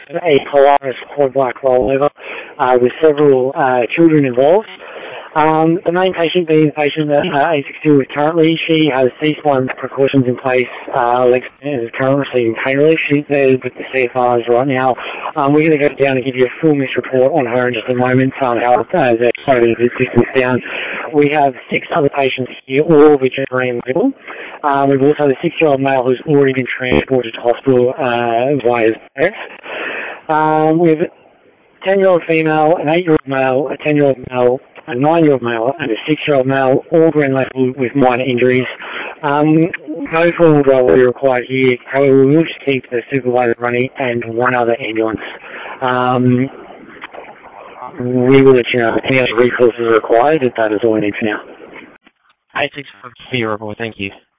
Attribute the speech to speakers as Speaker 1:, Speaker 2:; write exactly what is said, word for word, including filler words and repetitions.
Speaker 1: a Polaris quad bike rollover uh, with several uh, children involved. Um, the main patient being the patient that uh, A sixty-two is currently, she has cease-one precautions in place. Uh, Lex is currently receiving pain relief. She's there with the C F Rs right now. Um, we're going to go down and give you a full miss report on her in just a moment, um, how uh, the quality of the system's down. We have six other patients here, all of which are very label. Um, we've also the six-year-old male who's already been transported to hospital uh, via his parents. Um, we have a ten-year-old female, an eight-year-old male, a ten-year-old male, a nine-year-old male and a six-year-old male, all green label with minor injuries. Um, no four-wheel drive will be required here. However, we will just keep the supervisor running and one other ambulance. Um, we will let you know if any other resources are required, but that is all we need for now.
Speaker 2: eight six five, report, thank you.